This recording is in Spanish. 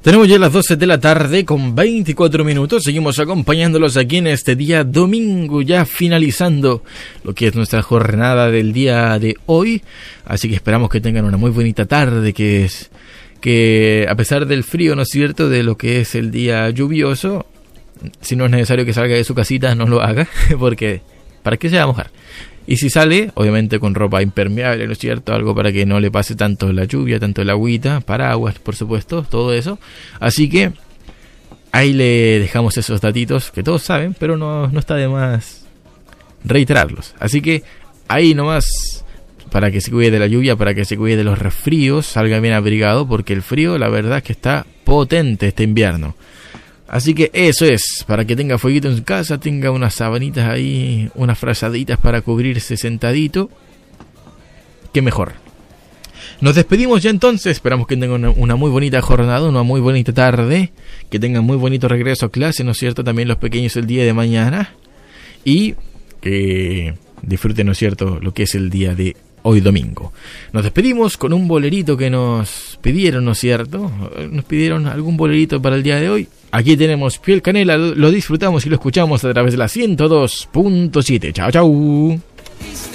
Tenemos ya las 12 de la tarde con 24 minutos. Seguimos acompañándolos aquí en este día domingo, ya finalizando lo que es nuestra jornada del día de hoy. Así que esperamos que tengan una muy bonita tarde, que a pesar del frío, ¿no es cierto?, de lo que es el día lluvioso, si no es necesario que salga de su casita, no lo haga, porque ¿para qué se va a mojar? Y si sale, obviamente con ropa impermeable, ¿no es cierto? Algo para que no le pase tanto la lluvia, tanto el agüita, paraguas, por supuesto, todo eso. Así que ahí le dejamos esos datitos que todos saben, pero no está de más reiterarlos. Así que ahí nomás, para que se cuide de la lluvia, para que se cuide de los resfríos, salga bien abrigado, porque el frío, la verdad es que está potente este invierno. Así que eso es, para que tenga fueguito en su casa, tenga unas sabanitas ahí, unas frazaditas para cubrirse sentadito. Qué mejor. Nos despedimos ya entonces, esperamos que tengan una muy bonita jornada, una muy bonita tarde, que tengan muy bonito regreso a clase, ¿no es cierto? También los pequeños el día de mañana. Y que disfruten, ¿no es cierto?, lo que es el día de hoy domingo. Nos despedimos con un bolerito que nos pidieron, ¿no es cierto? Nos pidieron algún bolerito para el día de hoy. Aquí tenemos Piel Canela, lo disfrutamos y lo escuchamos a través de la 102.7. Chao, chao.